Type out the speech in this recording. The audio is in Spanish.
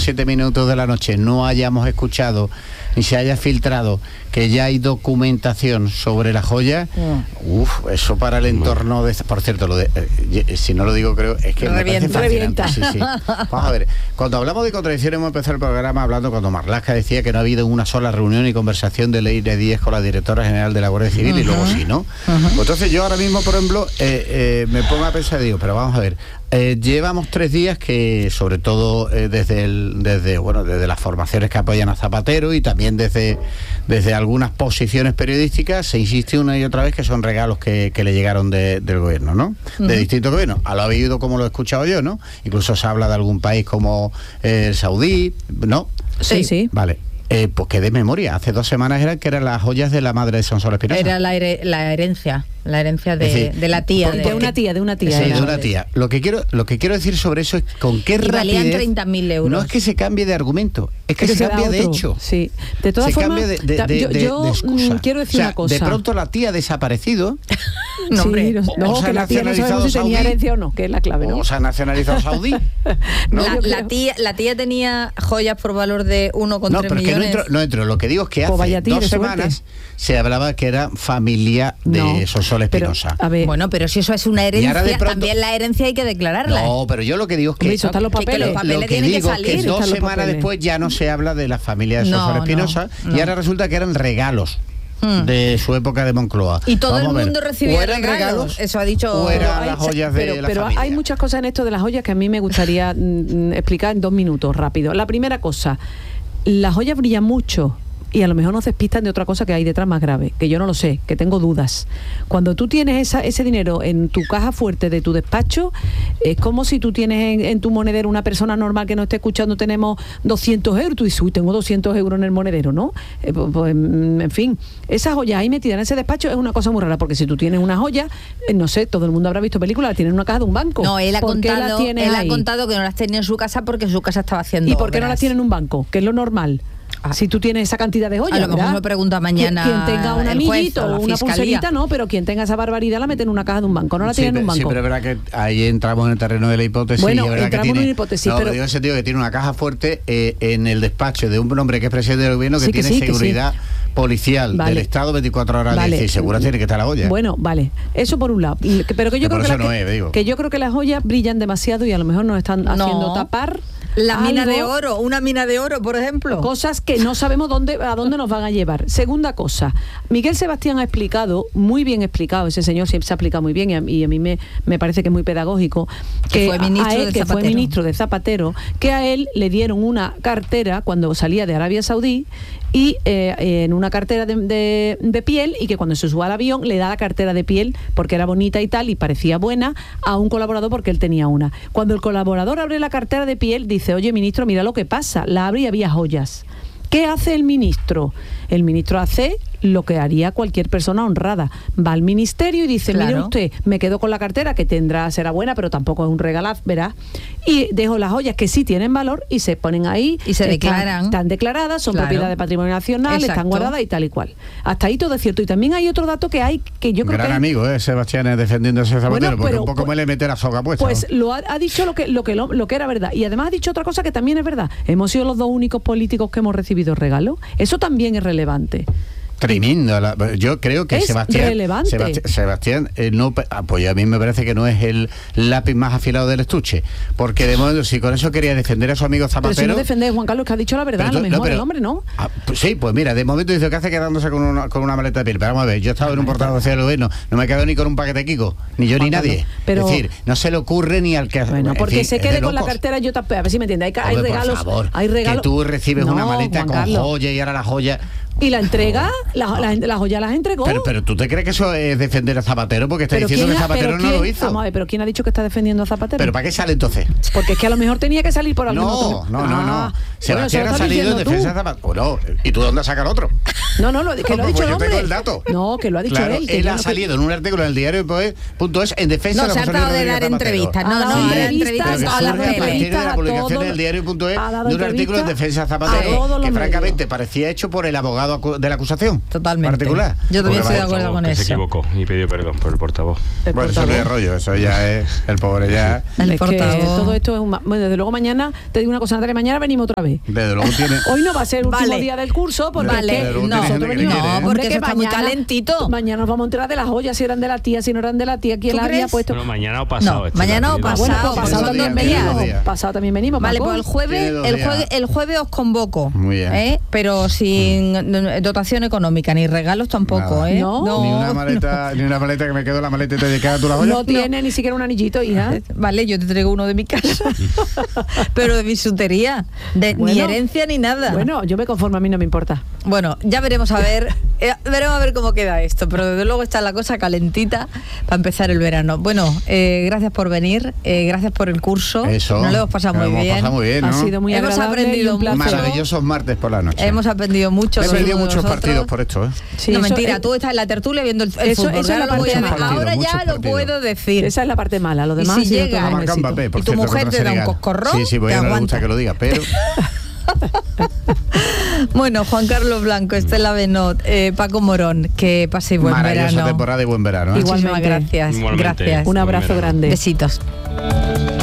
7 minutos de la noche no hayamos escuchado ni se haya filtrado que ya hay documentación sobre la joya, eso para el entorno de... Por cierto, si no lo digo, creo, es que revienta. me parece fascinante. Sí. Vamos a ver, cuando hablamos de contradicciones, hemos empezado el programa hablando cuando Marlaska decía que no ha habido una sola reunión y conversación de Leire Díez con la directora general de la Guardia Civil, y luego sí, ¿no? Pues entonces yo ahora mismo, por ejemplo, me pongo a pensar y digo, pero vamos a ver, llevamos 3 días que, sobre todo desde las formaciones que apoyan a Zapatero y también desde algunas posiciones periodísticas, se insiste una y otra vez que son regalos que le llegaron del gobierno, ¿no? De distintos gobiernos. Lo ha oído como lo he escuchado yo, ¿no? Incluso se habla de algún país como el saudí, ¿no? Sí. Vale. Pues que de memoria, hace 2 semanas eran las joyas de la madre de Sonsoles Espinosa. Era la herencia de la tía. Sí, de una tía. Lo que quiero decir sobre eso es con qué rapidez... valían 30.000 euros. No es que se cambie de argumento, es que se cambia de hecho. Sí. De todas formas, yo quiero decir una cosa. De pronto la tía ha desaparecido. No, hombre. No, que la tía no sabemos si tenía herencia o no, que es la clave, ¿no? O se ha nacionalizado saudí. La tía tenía joyas por valor de 1,3 millones. No entro. Lo que digo es que hace 2 semanas se hablaba que era familia de Sonsoles Espinosa. Bueno, pero si eso es una herencia, también la herencia hay que declararla. No, pero yo lo que digo es que... están los papeles. Lo que digo es que 2 semanas después ya no se habla de la familia de Sonsoles Espinosa y ahora resulta que eran regalos de su época de Moncloa. Y todo el mundo recibía regalos. Eso ha dicho... O eran las joyas de la familia. Pero hay muchas cosas en esto de las joyas que a mí me gustaría explicar en 2 minutos, rápido. La primera cosa, las joyas brillan mucho y a lo mejor nos despistan de otra cosa que hay detrás más grave, que yo no lo sé, que tengo dudas. Cuando tú tienes ese dinero en tu caja fuerte de tu despacho, es como si tú tienes en tu monedero una persona normal que no esté escuchando, tenemos 200 euros, tú dices, uy, tengo 200 euros en el monedero, ¿no? En fin, esa joya ahí metida en ese despacho es una cosa muy rara, porque si tú tienes una joya, no sé, todo el mundo habrá visto películas, la tiene en una caja de un banco. No, él ha contado que no las tenía en su casa porque su casa estaba haciendo ¿Y por qué no las tiene en un banco? Que es lo normal. Si tú tienes esa cantidad de joyas, a lo mejor me pregunta mañana quien tenga un anillito o una pulserita, no, pero quien tenga esa barbaridad la mete en una caja de un banco, no la tiene en un banco. Sí, pero es verdad que ahí entramos en el terreno de la hipótesis. Bueno, entramos en una hipótesis, pero digo en el sentido que tiene una caja fuerte en el despacho de un hombre que es presidente del gobierno que tiene seguridad policial del Estado 24 horas al día, y seguro tiene que estar la joya. Bueno, vale, eso por un lado, pero que yo creo que las joyas brillan demasiado y a lo mejor nos están haciendo tapar una mina de oro, por ejemplo. Cosas que no sabemos a dónde nos van a llevar. Segunda cosa, Miguel Sebastián ha explicado, muy bien explicado, ese señor siempre se ha explicado muy bien y a mí me parece que es muy pedagógico, que fue ministro de Zapatero, que a él le dieron una cartera cuando salía de Arabia Saudí y en una cartera de piel, y que cuando se suba al avión le da la cartera de piel porque era bonita y tal y parecía buena a un colaborador porque él tenía una. Cuando el colaborador abre la cartera de piel dice, oye ministro, mira lo que pasa, la abre y había joyas. ¿Qué hace el ministro? El ministro hace lo que haría cualquier persona honrada. Va al ministerio y dice, mire usted, me quedo con la cartera, que será buena, pero tampoco es un regalaz, verá. Y dejo las joyas que sí tienen valor y se ponen ahí. Y se declaran. Están declaradas, son propiedad de patrimonio nacional, están guardadas y tal y cual. Hasta ahí todo es cierto. Y también hay otro dato que yo creo que... Gran amigo, Sebastián, defendiendo ese Zapatero, porque un poco me le mete la soga puesta. Pues ¿no? ha dicho lo que era verdad. Y además ha dicho otra cosa que también es verdad. Hemos sido los 2 únicos políticos que hemos recibido regalos. Eso también es relevante. Tremendo. Yo creo que Sebastián pues a mí me parece que no es el lápiz más afilado del estuche, porque de modo, si con eso quería defender a su amigo Zapatero... Pero si no defender, Juan Carlos, que ha dicho la verdad, a lo mejor el hombre no. Pues sí, pues mira, de momento dice que hace quedándose con una maleta de piel, pero vamos a ver, yo he estado en un portavoz del gobierno, no me quedo ni con un paquete de Kiko, ni yo Juan ni nadie. Pero, es decir, no se le ocurre ni al que... Bueno, porque se quede con la cartera, yo a ver si me entiende, hay regalos... Por favor, hay regalos, que tú recibes una maleta con joya y ahora la joya... Y la entrega, la joya las entregó. Pero ¿tú te crees que eso es defender a Zapatero? Porque está diciendo que Zapatero no lo hizo. Vamos a ver, pero ¿quién ha dicho que está defendiendo a Zapatero? ¿Pero para qué sale entonces? Porque es que a lo mejor tenía que salir por algún otro. No. Sebastián ha salido en defensa de Zapatero. Bueno, ¿y tú dónde sacas otro? No, que lo ha dicho el hombre. Yo tengo el dato. No, que lo ha dicho él. Él ha salido en un artículo en el diario.es en defensa de la persona. No se ha de dar entrevistas. A la publicación del diario.es de un artículo en defensa de Zapatero que francamente parecía hecho por el abogado de la acusación. Totalmente. Particular. Yo también estoy de acuerdo con eso. Se equivocó y pidió perdón por el portavoz. Bueno, eso no es rollo, eso ya es el pobre ya. El portavoz. Todo esto es bueno, desde luego mañana, te digo una cosa, Natalia, mañana venimos otra vez. Desde luego tiene. Hoy no va a ser el último día del curso, porque nosotros venimos, porque eso está muy calentito. Mañana nos vamos a enterar de las joyas, si eran de la tía, si no eran de la tía, quién la había puesto. Bueno, mañana o pasado. Mañana o pasado. Pasado también venimos. Vale, pues el jueves os convoco. Muy bien. Pero sin dotación económica, ni regalos tampoco, No. Ni una maleta que me quedo la maleta y te dedicas a tu la joya. No tiene ni siquiera un anillito, hija. Vale, yo te traigo uno de mi casa. Pero de bisutería. Ni herencia ni nada. Bueno, yo me conformo, a mí no me importa. Bueno, ya veremos a ver cómo queda esto, pero desde luego está la cosa calentita para empezar el verano. Bueno, gracias por venir, gracias por el curso. Eso. Nos lo hemos pasado muy bien. ¿no? Ha sido muy agradable. Hemos aprendido mucho. Maravillosos martes por la noche. Hemos aprendido mucho. He perdido muchos partidos por esto, Sí, no, mentira, tú estás en la tertulia viendo el fútbol. Ahora ya lo puedo decir. Esa es la parte mala, lo demás. Y si llega y tu mujer te da un coscorrón, sí, porque no le gusta que lo diga, pero... Bueno, Juan Carlos Blanco, Estela Benot, Paco Morón, que paséis buen verano. Maravillosa temporada y buen verano. Igualmente. Muchísimas gracias. Igualmente. Gracias. Un abrazo grande. Besitos.